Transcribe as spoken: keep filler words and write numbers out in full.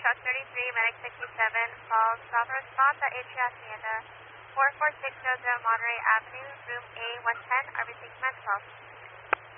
Truck thirty-three, Medic sixty-seven, calls call for response at Atria Hacienda, four four six zero zero Monterey Avenue, room A one ten, are receiving command call.